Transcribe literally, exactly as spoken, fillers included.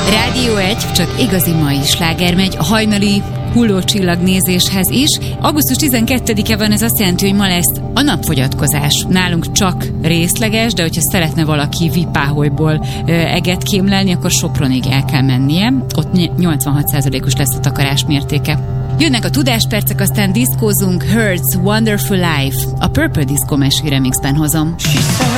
Rádió egy, csak igazi mai sláger megy a hajnali hullócsillagnézéshez is. augusztus tizenkettedike van, ez azt jelenti, hogy ma lesz a napfogyatkozás. Nálunk csak részleges, de hogyha szeretne valaki vipáholyból eget kémlelni, akkor Sopronig el kell mennie. Ott nyolcvanhat százalékos lesz a takarás mértéke. Jönnek a tudáspercek, aztán diszkózunk. Hurts, Wonderful Life. A Purple Disco Machine remixben hozom.